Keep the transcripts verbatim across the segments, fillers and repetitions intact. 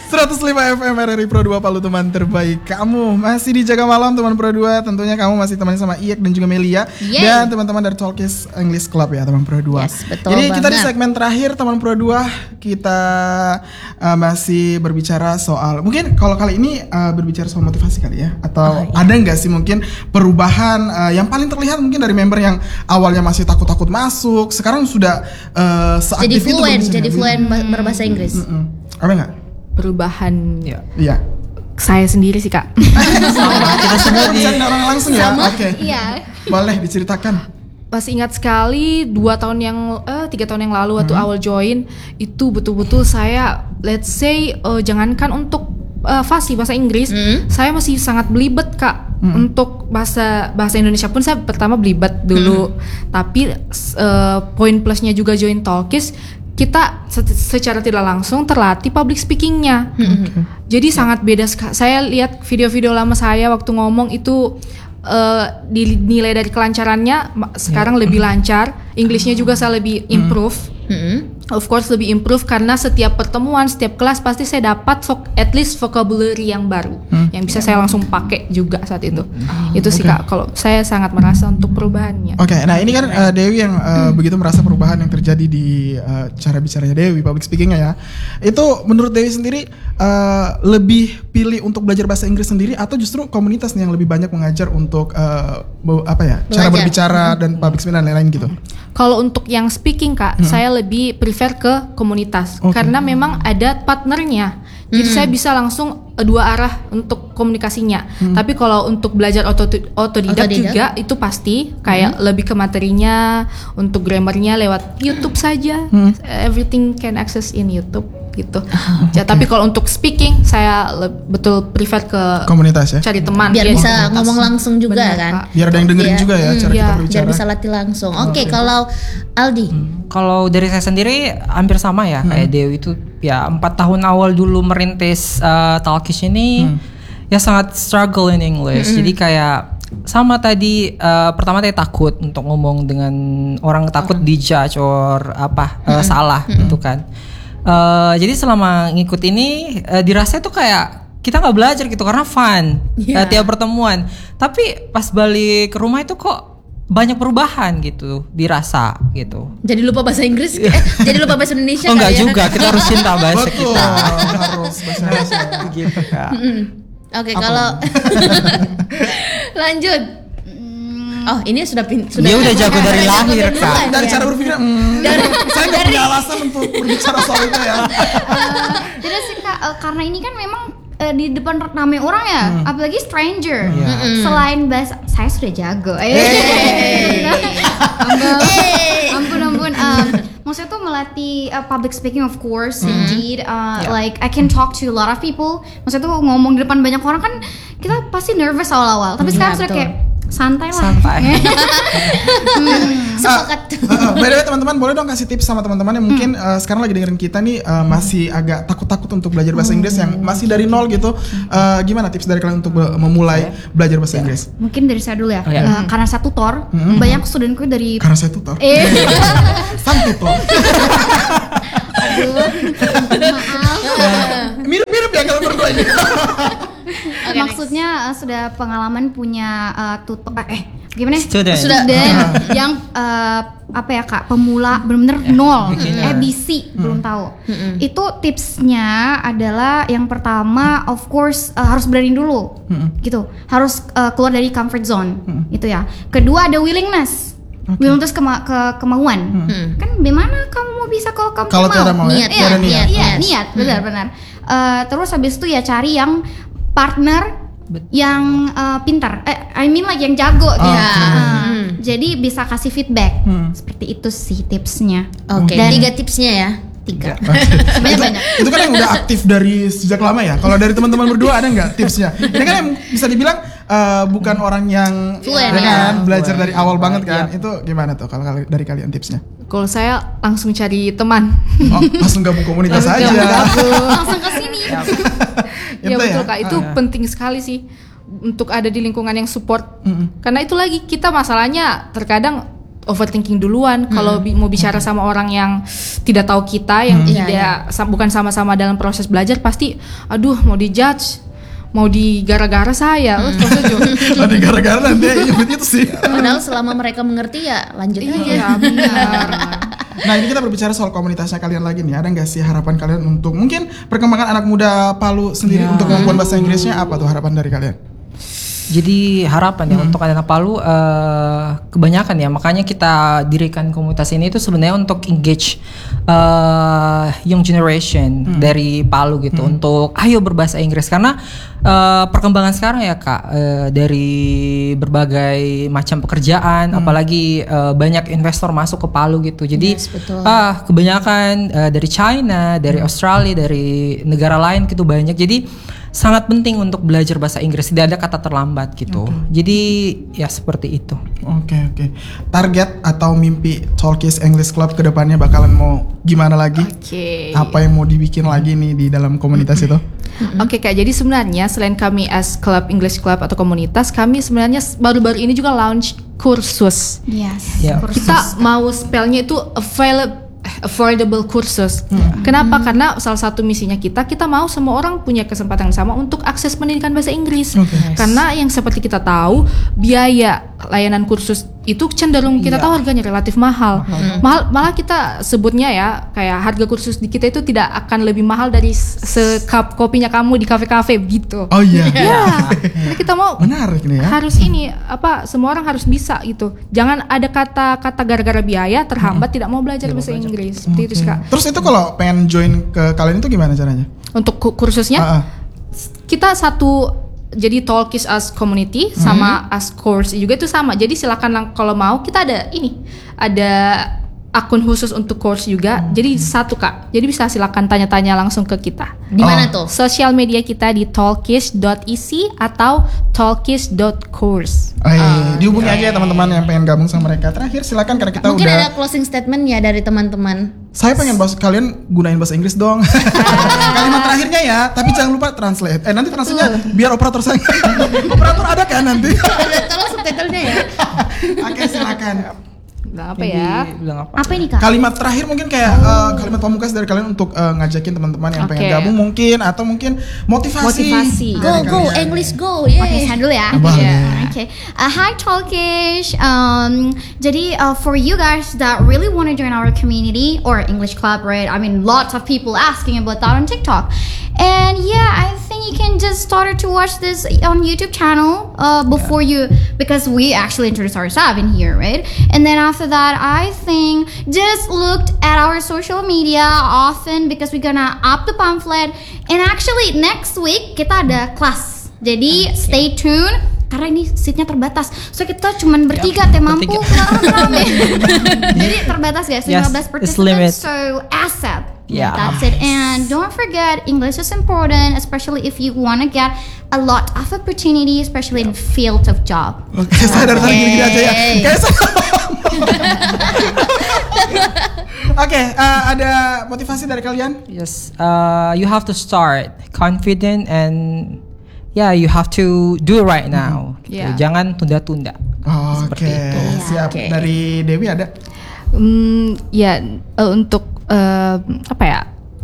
seratus lima F M R R I Pro dua Palu, teman terbaik kamu. Masih di Jaga Malam teman Pro dua. Tentunya kamu masih teman sama Iyek dan juga Melia. Yay. Dan teman-teman dari Talkies English Club ya teman Pro dua. Yes, betul. Jadi banget. kita di segmen terakhir teman Pro dua kita uh, masih berbicara soal, mungkin kalau kali ini uh, berbicara soal motivasi kali ya. Atau oh, iya. ada nggak sih mungkin perubahan uh, yang paling terlihat mungkin dari member yang awalnya masih takut-takut masuk, sekarang sudah uh, seaktif jadi itu fluent, berbahasa jadi fluent berbahasa Inggris. Mm-mm. Ada nggak? Perubahan ya. Iya. Saya sendiri sih kak. Sama, kita semua bicara orang langsung ya. Oke. Okay. Iya. Boleh diceritakan. Masih ingat sekali dua tahun yang eh tiga tahun yang lalu waktu hmm. awal join itu betul-betul saya let's say uh, jangankan untuk uh, fasih bahasa Inggris, hmm. saya masih sangat belibet kak. Hmm. Untuk bahasa bahasa Indonesia pun saya pertama belibet dulu. Hmm. Tapi uh, poin plusnya juga join Talkies, kita secara tidak langsung terlatih public speakingnya. Okay. Jadi yeah. sangat beda. Saya lihat video-video lama saya waktu ngomong itu uh, dinilai dari kelancarannya sekarang yeah. lebih lancar. Englishnya juga saya lebih improve. Mm-hmm. Of course lebih improve karena setiap pertemuan, setiap kelas pasti saya dapat vo- at least vocabulary yang baru mm. yang bisa yeah. saya langsung pakai juga saat itu. Mm. Itu sih okay. kak. Kalau saya sangat merasa untuk perubahannya. Oke, okay, nah ini kan uh, Dewi yang uh, mm. begitu merasa perubahan yang terjadi di uh, cara bicaranya Dewi, public speakingnya ya. Itu menurut Dewi sendiri uh, lebih pilih untuk belajar bahasa Inggris sendiri atau justru komunitas yang lebih banyak mengajar untuk uh, apa ya belajar. Cara berbicara mm. dan public speaking dan lain-lain gitu? Kalau untuk yang speaking kak, mm. saya lebih prefer ke komunitas okay. karena memang ada partnernya. Jadi mm. saya bisa langsung uh, dua arah untuk komunikasinya. Mm. Tapi kalau untuk belajar otodidak, otodidak juga itu pasti kayak mm. lebih ke materinya, untuk grammarnya lewat YouTube saja. Mm. Everything can access in YouTube gitu. Oh, okay. Ya, tapi kalau untuk speaking saya le- betul prefer ke komunitas ya. Cari teman biar ya, bisa komunitas. ngomong langsung juga. Benar, kan. Biar ada yang dengerin biar, juga ya mm, cara ya, kita berbicara. Biar bisa latih langsung. Oke, okay, okay. Kalau Aldi. Hmm. Kalau dari saya sendiri hampir sama ya hmm. kayak Dewi itu ya empat tahun awal dulu merintis uh, Talkies ini hmm. ya sangat struggle in English. Hmm. Jadi kayak sama tadi uh, pertama tadi takut untuk ngomong dengan orang, takut hmm. dijudge or apa uh, hmm. salah hmm. gitu kan. Uh, jadi selama ngikut ini uh, dirasa itu kayak kita nggak belajar gitu karena fun yeah. uh, tiap pertemuan. Tapi pas balik ke rumah itu kok banyak perubahan gitu dirasa gitu. Jadi lupa bahasa Inggris, eh, jadi lupa bahasa Indonesia. Oh enggak ya? juga, kita harus cinta bahasa Betul, kita. harus bahasa Indonesia gitu kak. Mm-hmm. Oke okay, kalau lanjut. Oh ini sudah pin- sudah. Dia udah jago dari lahir kak. Dari cara berpikir, mm, dari, saya nggak punya alasan untuk berbicara soal itu ya. Uh, jadi sih kak, uh, karena ini kan memang uh, di depan ramai orang ya, hmm. apalagi stranger. Yeah. Mm-hmm. Selain bahasa, saya sudah jago. Hey. ampun, hey. ampun, ampun. Um, maksudnya tuh melatih uh, public speaking of course, mm-hmm. indeed. Uh, yeah. Like I can talk to a lot of people. Maksudnya tuh ngomong di depan banyak orang kan kita pasti nervous awal-awal. Tapi mm-hmm. sekarang yeah, sudah betul. Kayak santai lah. Santai. hmm, sepakat. Uh, uh, by the way teman-teman, boleh dong kasih tips sama teman-teman yang mungkin hmm. uh, sekarang lagi dengerin kita nih uh, masih agak takut-takut untuk belajar bahasa Inggris hmm. yang masih dari nol gitu. Uh, gimana tips dari kalian untuk be- memulai okay. belajar bahasa yeah. Inggris? Mungkin dari saya dulu ya. Oh, yeah. uh, karena saya tutor, hmm. banyak studentku dari. Karena saya tutor. Eh. Sang tutor. Aduh, maaf. Mirip-mirip ya kalau berdua ini. Okay, maksudnya uh, sudah pengalaman punya uh, tutor eh gimana? Student, Student uh. yang uh, apa ya kak, pemula benar-benar nol, yeah. A B C hmm. belum tahu. Hmm. Itu tipsnya adalah yang pertama of course uh, harus berani dulu, hmm. gitu. Harus uh, keluar dari comfort zone, hmm. itu ya. Kedua ada willingness. Okay. Willingness kema- ke kemauan. Hmm. Kan bagaimana kamu mau bisa kalau kamu kalau mau? mau niat, ya? Iya, niat, niat, niat, niat, benar-benar. Uh, terus habis itu ya cari yang partner yang uh, pintar, eh, I mean like yang jago oh, gitu. okay. Uh, hmm. Jadi bisa kasih feedback. Hmm. Seperti itu sih tipsnya. Oke, okay. tiga tipsnya ya. Tiga. Okay. Banyak-banyak. Itu, itu kan yang udah aktif dari sejak lama ya. Kalau dari teman-teman berdua ada nggak tipsnya? Ini kan yang bisa dibilang uh, bukan orang yang fluent ya, kan, ya. belajar dari awal banget kan. Ya. Itu gimana tuh kalau dari kalian tipsnya? Kalau saya langsung cari teman. Oh, langsung gabung komunitas aja. Langsung ke sini. Ya betul kak, itu ah, penting sekali sih untuk ada di lingkungan yang support. Mm-hmm. Karena itu lagi kita masalahnya terkadang overthinking duluan. Hmm. Kalau bi- mau bicara sama orang yang tidak tahu kita, yang Hmm. tidak Iya, sa- bukan sama-sama dalam proses belajar, pasti aduh mau dijudge, mau digara-gara saya. Oh, Nanti gara-gara nanti ya itu sih. Padahal selama mereka mengerti ya lanjut aja. Iya benar. Nah ini kita berbicara soal komunitasnya kalian lagi nih. Ada nggak sih harapan kalian untuk mungkin perkembangan anak muda Palu sendiri Ya. untuk kemampuan bahasa Inggrisnya apa tuh harapan dari kalian? Jadi harapan ya untuk anak Palu uh, kebanyakan ya, makanya kita dirikan komunitas ini itu sebenarnya untuk engage uh, young generation dari Palu gitu, untuk ayo berbahasa Inggris karena uh, perkembangan sekarang ya Kak, uh, dari berbagai macam pekerjaan, apalagi uh, banyak investor masuk ke Palu gitu. Jadi Yes, betul. ah kebanyakan uh, dari China, dari Australia, dari negara lain gitu banyak. Jadi sangat penting untuk belajar bahasa Inggris, tidak ada kata terlambat gitu. Jadi ya seperti itu. Oke oke. Target atau mimpi Talkies English Club ke depannya bakalan mau gimana lagi? Oke. Apa yang mau dibikin lagi nih di dalam komunitas itu? Oke Kak, jadi sebenarnya selain kami as club English club atau komunitas, kami sebenarnya baru-baru ini juga launch kursus. Yes. Ya. Kita mau spellnya itu available affordable kursus. Kenapa? Karena salah satu misinya kita, kita mau semua orang punya kesempatan yang sama untuk akses pendidikan bahasa Inggris. Karena yang seperti kita tahu, biaya layanan kursus itu cenderung kita tahu harganya relatif mahal. Mahal, malah kita sebutnya ya kayak harga kursus di kita itu tidak akan lebih mahal dari sekap kopinya kamu di kafe-kafe gitu. Oh iya. Ya, jadi kita mau Menarik nih ya. harus ini apa semua orang harus bisa gitu. Jangan ada kata-kata gara-gara biaya terhambat tidak mau belajar bahasa Inggris. Seperti itu sih, Kak. Terus itu kalau pengen join ke kalian itu gimana caranya? Untuk ku- kursusnya Ah, ah. kita satu jadi Talkies as community sama as course juga itu sama. Jadi silakan lang- kalau mau kita ada ini ada akun khusus untuk course juga. Jadi satu Kak. Jadi bisa silakan tanya-tanya langsung ke kita. Di mana Oh. tuh? Sosial media kita di talkies dot e c atau talkies dot course. Eh, dihubungi aja ya teman-teman yang pengen gabung sama mereka. Terakhir silakan karena kita Mungkin udah. ada closing statement ya dari teman-teman. Saya pengen bahas kalian gunain bahasa Inggris dong. Kalimat terakhirnya ya, tapi jangan lupa translate. Eh nanti translate biar operator saya. Operator ada kan nanti? Tolong subtitlenya ya. Oke silakan. Nah, apa ya? Bilang apa? Apa ini Kak? Kalimat terakhir mungkin kayak eh, kalimat pamungkas dari kalian untuk eh, ngajakin teman-teman yang pengen Oke. gabung mungkin atau mungkin motivasi. Motivasi. Go dari go kalian. English go. Oke, Yeah. saya dulu ya. Boleh. Yeah. Okay. Uh, hi Talkish. Um, jadi uh, for you guys that really want to join our community or English club, right? I mean, lots of people asking about that on TikTok, and yeah, I think you can just start to watch this on YouTube channel uh, before you, because we actually introduce ourselves in here, right? And then after that, I think just looked at our social media often because we're gonna up the pamphlet, and actually next week kita ada kelas. Jadi stay tune karena ini seatnya terbatas. So kita cuman bertiga teh mampu bertiga. rame. Jadi terbatas guys, Yes, lima belas it's limit. participants. So asset. Yeah. That's it. And don't forget, English is important, especially if you want to get a lot of opportunity, especially in field of job. Oke, saya dari tadi gini aja ya. Oke. Kayak saya. Oke, eh, ada motivasi dari kalian? Yes, uh, you have to start confident and yeah, you have to do it right now. Gitu. Yeah. Jangan tunda-tunda. Oke, siap. Oke. Dari Dewi ada? Hmm, ya eh, untuk eh, apa ya?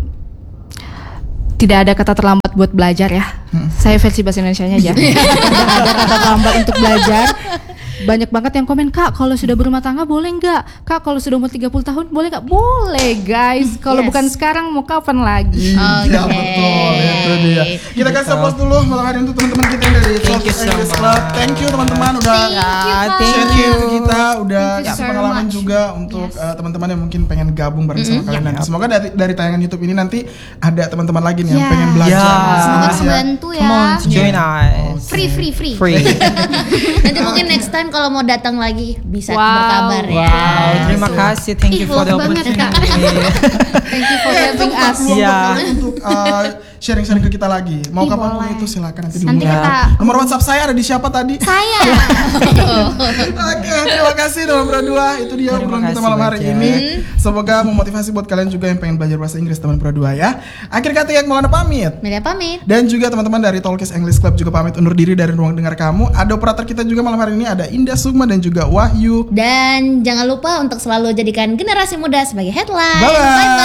Tidak ada kata terlambat buat belajar ya. Saya versi bahasa Indonesianya aja. Tidak ada kata terlambat untuk belajar. Banyak banget yang komen, Kak kalau sudah berumah tangga boleh nggak? Kak kalau sudah umur tiga puluh tahun boleh nggak? Boleh guys. Kalau Yes. bukan sekarang mau kapan lagi? Iya Oke. betul, itu dia. Kita kasih applause dulu malam hari untuk teman-teman kita yang dari Thank you Talkies so English much. Club. Thank you teman-teman udah Thank you, Kak. share ke kita, udah Thank you kasih so pengalaman much. juga untuk uh, teman-teman yang mungkin pengen gabung bareng sama kalian nanti. Semoga dari dari tayangan YouTube ini nanti ada teman-teman lagi nih yang Yeah. pengen belajar. Yeah. bahasa Semoga Inggris ya. membantu ya. Come on, join us. Free, free, free. Free. Nanti mungkin next time kalau mau datang lagi bisa Wow. berkabar ya. Wow, terima kasih. Thank you Ih, for the love banget, Kak. opportunity. Thank you for Oke, having itu bukan us. peluang buat Yeah. kalian untuk uh, sharing-sharing ke kita lagi. Mau Ih, kapanpun boleh. itu silakan nanti, Nanti dihubungi. kita- Nomor WhatsApp saya ada di siapa tadi? Saya. Oke, terima kasih teman Pro dua. Itu dia Terima obrolan kita kasih malam hari banyak. ini. Semoga memotivasi buat kalian juga yang pengen belajar bahasa Inggris teman Pro dua ya. Akhir kata yang Maulana pamit. Melia pamit. Dan juga teman-teman dari Talkies English Club juga pamit undur diri dari ruang dengar kamu. Ada operator kita juga malam hari ini, ada Indah Sukma dan juga Wahyu. Dan jangan lupa untuk selalu jadikan generasi muda sebagai headline. Bye-bye. Bye-bye.